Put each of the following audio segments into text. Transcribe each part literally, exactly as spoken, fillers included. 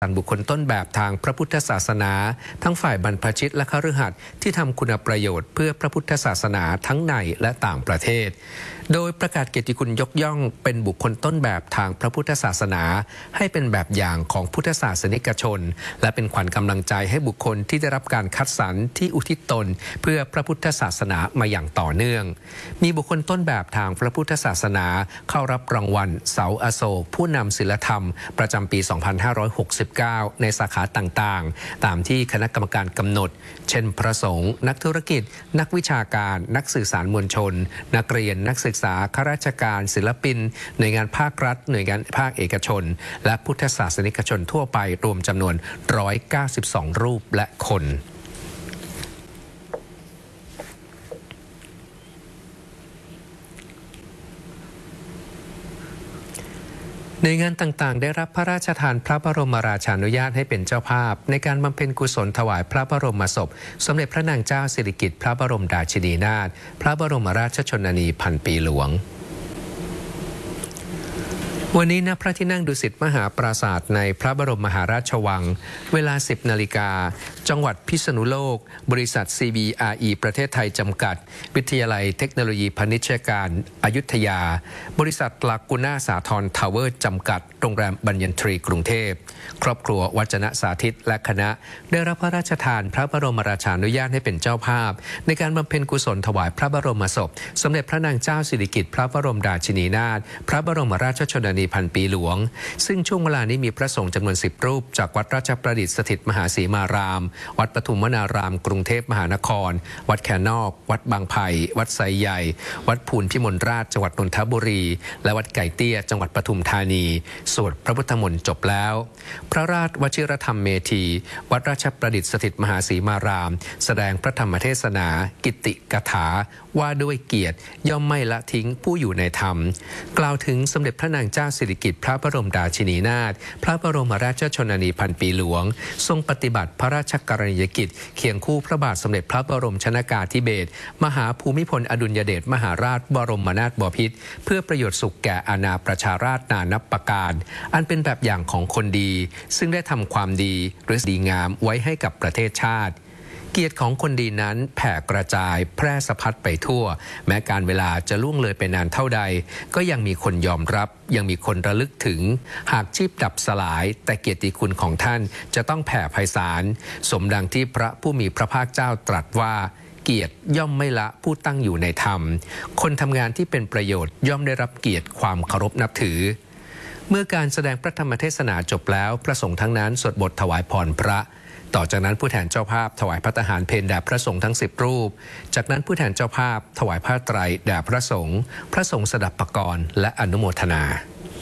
บุคคลต้นแบบทางพระพุทธศาสนาทั้งฝ่ายบรรพชิตและคฤหัสถ์ที่ทำคุณประโยชน์เพื่อพระพุทธศาสนาทั้งในและต่างประเทศโดยประกาศเกียรติคุณยกย่องเป็นบุคคลต้นแบบทางพระพุทธศาสนาให้เป็นแบบอย่างของพุทธศาสนิกชนและเป็นขวัญกำลังใจให้บุคคลที่ได้รับการคัดสรรที่อุทิศตนเพื่อพระพุทธศาสนามาอย่างต่อเนื่องมีบุคคลต้นแบบทางพระพุทธศาสนาเข้ารับรางวัลเสาอโศกผู้นำศีลธรรมประจำปี สองพันห้าร้อยหกสิบเก้า ในสาขาต่างๆตามที่คณะกรรมการกำหนดเช่นพระสงฆ์นักธุรกิจนักวิชาการนักสื่อสารมวลชนนักเรียนนักศึกษาข้าราชการศิลปินหน่วยงานภาครัฐหน่วยงานภาคเอกชนและพุทธศาสนิกชนทั่วไปรวมจำนวนหนึ่งร้อยเก้าสิบสองรูปและคนในงานต่างๆได้รับพระราชทานพระบรมราชานุญาตให้เป็นเจ้าภาพในการบำเพ็ญกุศลถวายพระบรมศพสมเด็จพระนางเจ้าสิริกิติ์พระบรมราชินีนาถพระบรมราชชนนีพันปีหลวงวันนี้ณพระที่นั่งดุสิตมหาปราสาทในพระบรมมหาราชวังเวลา สิบนาฬิกาจังหวัดพิษณุโลกบริษัท ซี บี อาร์ อี ประเทศไทยจำกัดวิทยาลัยเทคโนโลยีพาณิชยการอยุธยาบริษัทลากูน่าสาทรทาวเวอร์จำกัดโรงแรมบัญญันทรีกรุงเทพครอบครัววัจนะสาธิตและคณะได้รับพระราชทานพระบรมราชานุญาตให้เป็นเจ้าภาพในการบำเพ็ญกุศลถวายพระบรมศพสมเด็จพระนางเจ้าสิริกิติ์พระบรมราชินีนาถพระบรมราชชนนีพันปีหลวงซึ่งช่วงเวลานี้มีพระสงฆ์จำนวนสิบรูปจากวัดราชประดิษฐ์สถิตมหาศรีมารามวัดปทุมวนารามกรุงเทพมหานครวัดแคนนอกวัดบางไผ่วัดไซใหญ่วัดภูลพิมลราชจังหวัดนนทบุรีและวัดไก่เตี้ยจังหวัดปทุมธานีสวดพระพุทธมนต์จบแล้วพระราชวชิรธรรมเมธีวัดราชประดิษฐ์สถิตมหาศรีมารามแสดงพระธรรมเทศนากิตติกถาว่าด้วยเกียรติย่อมไม่ละทิ้งผู้อยู่ในธรรมกล่าวถึงสมเด็จพระนางเจ้าสิริกิติ์พระบรมราชินีนาถพระบรมราชชนนีพันปีหลวงทรงปฏิบัติพระราชกรณียกิจเคียงคู่พระบาทสมเด็จพระบรมชนกาธิเบศรมหาภูมิพลอดุลยเดชมหาราชบรมนาถบพิตรเพื่อประโยชน์สุขแก่อาณาประชาราษฎร์นานับประการอันเป็นแบบอย่างของคนดีซึ่งได้ทำความดีหรือดีงามไว้ให้กับประเทศชาติเกียรติของคนดีนั้นแผ่กระจายแพร่สะพัดไปทั่วแม้การเวลาจะล่วงเลยไปนานเท่าใดก็ยังมีคนยอมรับยังมีคนระลึกถึงหากชีพดับสลายแต่เกียรติคุณของท่านจะต้องแผ่ไพศาลสมดังที่พระผู้มีพระภาคเจ้าตรัสว่าเกียรติย่อมไม่ละผู้ตั้งอยู่ในธรรมคนทำงานที่เป็นประโยชน์ย่อมได้รับเกียรติความเคารพนับถือเมื่อการแสดงพระธรรมเทศนาจบแล้วพระสงฆ์ทั้งนั้นสวดบทถวายพรพระต่อจากนั้นผู้แทนเจ้าภาพถวายภัตตาหารเพลแด่พระสงฆ์ทั้งสิบรูปจากนั้นผู้แทนเจ้าภาพถวายผ้าไตรแด่พระสงฆ์พระสงฆ์สดับปกรณ์และอนุโมทนา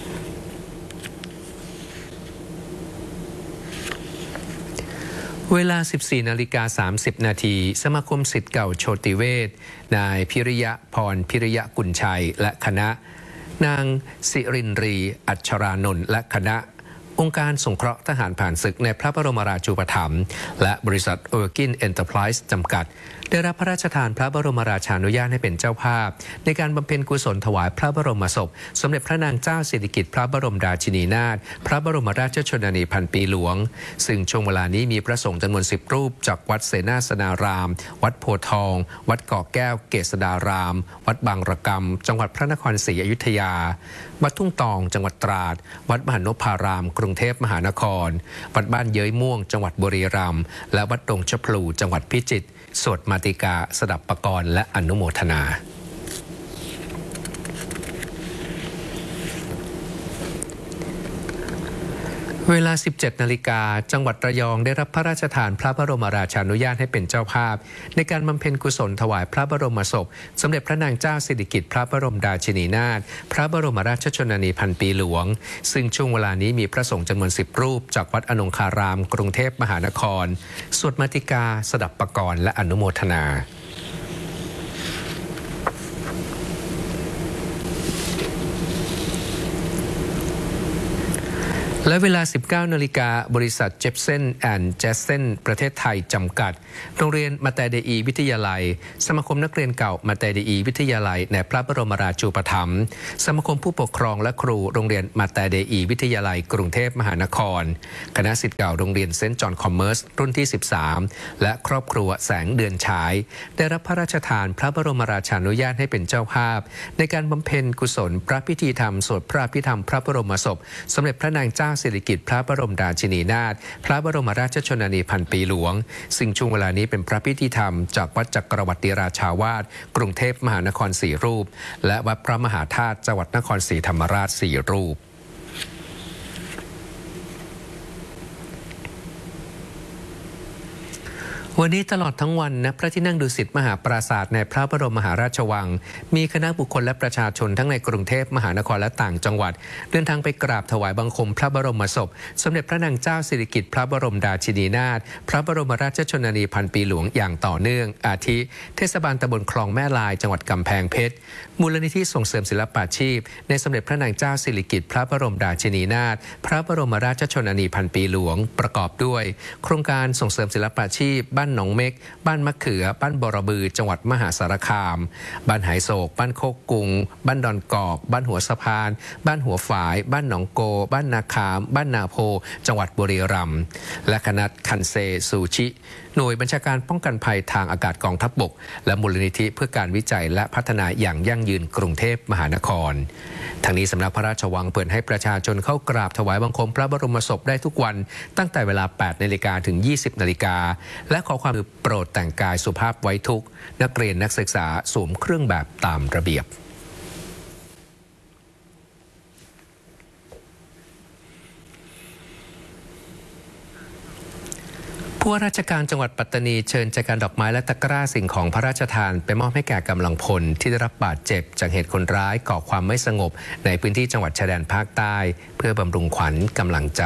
เวลา สิบสี่นาฬิกาสามสิบนาทีสมาคมศิษย์เก่าโชติเวชนายพิริยะพรพิริยะกุลชัยและคณะนางสิรินรีอัชรานนท์และคณะองค์การสงเคราะห์ทหารผ่านศึกในพระบรมราชูปถัมภ์และบริษัทเออร์กินเอ็นเตอร์ไพรส์จำกัดได้รับพระราชทานพระบรมราชานุญาตให้เป็นเจ้าภาพในการบำเพ็ญกุศลถวายพระบรมศพสมเด็จพระนางเจ้าสิริกิติ์พระบรมราชินีนาถพระบรมราชชนนีพันปีหลวงซึ่งช่วงเวลานี้มีพระสงฆ์จำนวนสิบรูปจากวัดเสนาสนารามวัดโพธิ์ทองวัดเกาะแก้วเกษดารามวัดบางระกำจังหวัดพระนครศรีอยุธยาวัดทุ่งตองจังหวัดตราดวัดมหานพารามกรุงเทพมหานครวัดบ้านเย้ยม่วงจังหวัดบุรีรัมย์และวัดดงชะพลูจังหวัดพิจิตรสวดมาติกาสดับปกรณ์และอนุโมทนาเวลา สิบเจ็ดนาฬิกาจังหวัดระยองได้รับพระราชทานพระบรมราชานุญาตให้เป็นเจ้าภาพในการบำเพ็ญกุศลถวายพระบรมศพสมเด็จพระนางเจ้าสิริกิติ์พระบรมราชินีนาถพระบรมราชชนนีพันปีหลวงซึ่งช่วงเวลานี้มีพระสงฆ์จำนวนสิบรูปจากวัดอนงคารามกรุงเทพมหานครสวดมาติกาสดับปกรณ์และอนุโมทนาและเวลา สิบเก้า นาฬิกาบริษัทเจฟเซนแอนด์เจสเซนประเทศไทยจำกัดโรงเรียนมาแต่เดอีวิทยาลัยสมาคมนักเรียนเก่ามาแต่เดอีวิทยาลัยในพระบรมราชูปถัมภ์สมาคมผู้ปกครองและครูโรงเรียนมาแต่เดอีวิทยาลัยกรุงเทพมหานครคณะศิษย์เก่าโรงเรียนเซนต์จอห์นคอมเมอร์สรุ่นที่ สิบสาม และครอบครัวแสงเดือนฉายได้รับพระราชทานพระบรมราชานุญาตให้เป็นเจ้าภาพในการบำเพ็ญกุศลพระพิธีธรรมสวดพระพิธรรมพระบรมศพสมเด็จพระนางเจ้าสิริกิติ์พระบรมราชินีนาถพระบรมราชชนนีพันปีหลวงซึ่งช่วงเวลานี้เป็นพระพิธีธรรมจากวัดจักรวรรดิราชาวาสกรุงเทพมหานครสี่รูปและวัดพระมหาธาตุจังหวัดนครศรีธรรมราชสี่รูปวันนี้ตลอดทั้งวันณพระที่นั่งดุสิตมหาปราสาทในพระบรมมหาราชวังมีคณะบุคคลและประชาชนทั้งในกรุงเทพมหานครและต่างจังหวัดเดินทางไปกราบถวายบังคมพระบรมศพสมเด็จพระนางเจ้าสิริกิติ์พระบรมราชินีนาถพระบรมราชชนนีพันปีหลวงอย่างต่อเนื่องอาทิเทศบาลตำบลคลองแม่ลายจังหวัดกำแพงเพชรมูลนิธิส่งเสริมศิลปาชีพในสมเด็จพระนางเจ้าสิริกิติ์พระบรมราชินีนาถพระบรมราชชนนีพันปีหลวงประกอบด้วยโครงการส่งเสริมศิลปาชีพบ้านหนองเม็กบ้านมะเขือบ้านบรบือจังหวัดมหาสารคามบ้านไหโศกบ้านโคกกุงบ้านดอนกอกบ้านหัวสะพานบ้านหัวฝายบ้านหนองโกบ้านนาคามบ้านนาโพจังหวัดบุรีรัมย์และคณะคันเซซูชิหน่วยบัญชาการป้องกันภัยทางอากาศกองทัพบกและมูลนิธิเพื่อการวิจัยและพัฒนาอย่างยั่งยืนกรุงเทพมหานครทางนี้สำนักพระราชวังเปิดให้ประชาชนเข้ากราบถวายบังคมพระบรมศพได้ทุกวันตั้งแต่เวลา แปด นาฬิกาถึง ยี่สิบ นาฬิกาและขอความโปรดแต่งกายสุภาพไว้ทุกนักเรียนนักศึกษาสวมเครื่องแบบตามระเบียบผู้ว่าราชการจังหวัดปัตตานีเชิญจักรยานดอกไม้และตะกร้าสิ่งของพระราชทานไปมอบให้แก่กำลังพลที่ได้รับบาดเจ็บจากเหตุคนร้ายก่อความไม่สงบในพื้นที่จังหวัดชายแดนภาคใต้เพื่อบำรุงขวัญกำลังใจ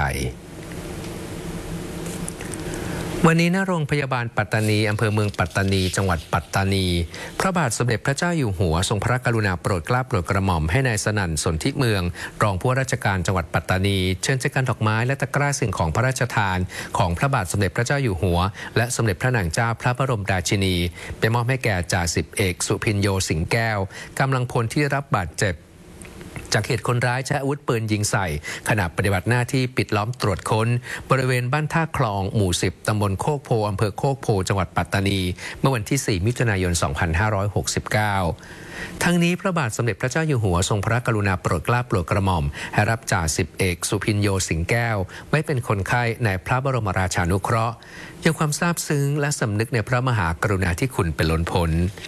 วันนี้ณโรงพยาบาลปัตตานีอำเภอเมืองปัตตานีจังหวัดปัตตานีพระบาทสมเด็จพระเจ้าอยู่หัวทรงพระกรุณาโปรดเกล้าโปรดกระหม่อมให้นายสนั่นสนธิเมืองรองผู้ว่าราชการจังหวัดปัตตานีเชิญจักรยานดอกไม้และตะกร้าสิ่งของพระราชทานของพระบาทสมเด็จพระเจ้าอยู่หัวและสมเด็จพระนางเจ้าพระบรมราชินีไปมอบให้แก่จ่าสิบเอกสุพินโยสิงแก้วกำลังพลที่รับบาดเจ็บจากเหตุคนร้ายใช้อาวุธปืนยิงใส่ขณะปฏิบัติหน้าที่ปิดล้อมตรวจค้นบริเวณบ้านท่าคลองหมู่สิบตำบลโคกโพอำเภอโคกโพจังหวัดปัตตานีเมื่อวันที่สี่มิถุนายนสองพันห้าร้อยหกสิบเก้าทั้งนี้พระบาทสมเด็จพระเจ้าอยู่หัวทรงพระกรุณาโปรดเกล้าโปรดกระหม่อมให้รับจ่าสิบเอกสุพินโยสิงแก้วไว้เป็นคนไข้ในพระบรมราชานุเคราะห์ยังความซาบซึ้งและสำนึกในพระมหากรุณาธิคุณเป็นล้นพ้น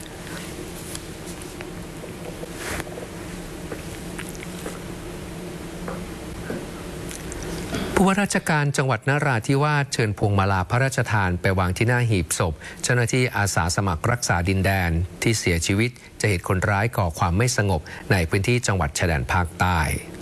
ผู้ว่าราชการจังหวัดนราธิวาสเชิญพวงมาลาพระราชทานไปวางที่หน้าหีบศพเจ้าหน้าที่อาสาสมัครรักษาดินแดนที่เสียชีวิตจากเหตุคนร้ายก่อความไม่สงบในพื้นที่จังหวัดชายแดนภาคใต้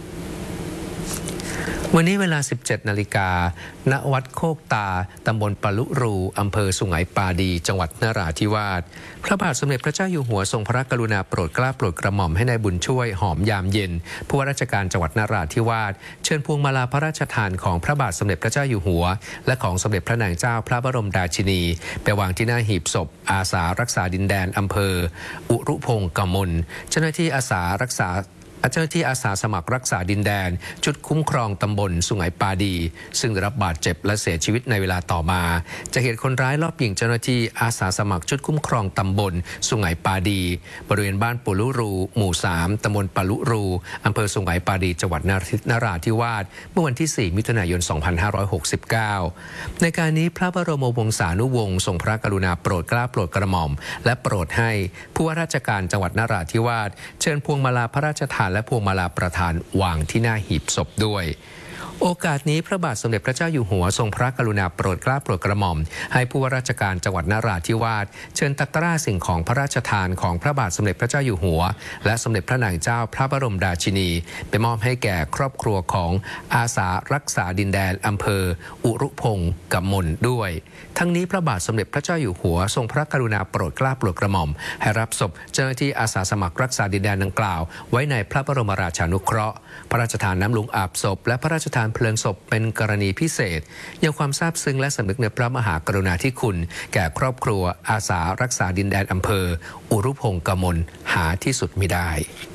วันนี้เวลา สิบเจ็ด นาฬิกาณวัดโคกตาตำบลปะลุรูอำเภอสุไหงปาดีจังหวัดนราธิวาสพระบาทสมเด็จพระเจ้าอยู่หัวทรงพระกรุณาโปรดเกล้าโปรดกระหม่อมให้นายบุญช่วยหอมยามเย็นผู้ว่าราชการจังหวัดนราธิวาสเชิญพวงมาลาพระราชทานของพระบาทสมเด็จพระเจ้าอยู่หัวและของสมเด็จพระนางเจ้าพระบรมราชินีไปวางที่หน้าหีบศพอาสารักษาดินแดนอำเภออุรุพงศ์กมลเจ้าหน้าที่อาสารักษาเจ้าหน้าที่อาสาสมัครรักษาดินแดนชุดคุ้มครองตำบลสุไหงปาดีซึ่งได้รับบาดเจ็บและเสียชีวิตในเวลาต่อมาจากเหตุคนร้ายลอบยิงเจ้าหน้าที่อาสาสมัครชุดคุ้มครองตำบลสุไหงปาดีบริเวณบ้านปุลุรูหมู่สามตำบลปะลุรูอำเภอสุไหงปาดีจังหวัดนราธิวาสเมื่อวันที่สี่มิถุนายนสองพันห้าร้อยหกสิบเก้าในการนี้พระบรมวงศานุวงศ์ทรงพระกรุณาโปรดเกล้าโปรดกระหม่อมและโปรดให้ผู้ว่าราชการจังหวัดนราธิวาสเชิญพวงมาลาพระราชทานและพวงมาลาประธานวางที่หน้าหีบศพด้วยโอกาสนี้พระบาทสมเด็จพระเจ้าอยู่หัวทรงพระกรุณาโปรดเกล้าโปรดกระหม่อมให้ผู้ว่าราชการจังหวัดนราธิวาสเชิญตะกร้าสิ่งของพระราชทานของพระบาทสมเด็จพระเจ้าอยู่หัวและสมเด็จพระนางเจ้าพระบรมราชินีไปมอบให้แก่ครอบครัวของอาสารักษาดินแดนอำเภออุรุพงศ์กมลด้วยทั้งนี้พระบาทสมเด็จพระเจ้าอยู่หัวทรงพระกรุณาโปรดเกล้าโปรดกระหม่อมให้รับศพเจ้าหน้าที่อาสาสมัครรักษาดินแดนดังกล่าวไว้ในพระบรมราชานุเคราะห์พระราชทานน้ำหลวงอาบศพและพระราชทานการเพลิงศพเป็นกรณีพิเศษยังความซาบซึ้งและสำนึกในพระมหากรุณาธิคุณแก่ครอบครัวอาสารักษาดินแดนอำเภออุรุพงษ์กมลหาที่สุดมิได้